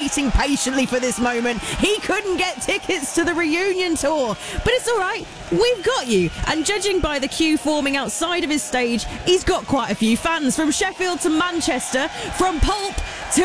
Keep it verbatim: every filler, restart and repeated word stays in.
waiting patiently for this moment. He couldn't get tickets to the reunion tour, but it's all right. We've got you. And judging by the queue forming outside of his stage, he's got quite a few fans from Sheffield to Manchester, from Pulp to